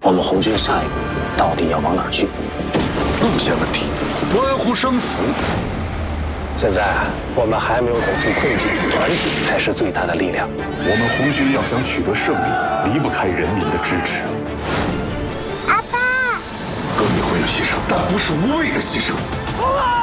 我们红军下一步到底要往哪儿去？ 路线问题关乎生死。 现在我们还没有走出困境，团结才是最大的力量。 我们红军要想取得胜利，离不开人民的支持。 阿爸， 哥也会有牺牲，但不是无谓的牺牲。